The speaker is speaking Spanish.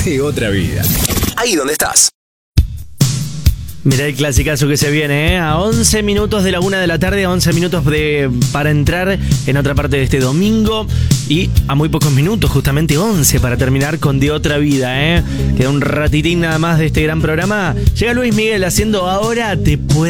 de otra vida. Ahí donde estás. Mirá el clasicazo que se viene, a 11 minutos de la 1 de la tarde, a 11 minutos para entrar en otra parte de este domingo y a muy pocos minutos, justamente 11 para terminar con De Otra Vida, Queda un ratitín nada más de este gran programa. Llega Luis Miguel haciendo Ahora Te Puedo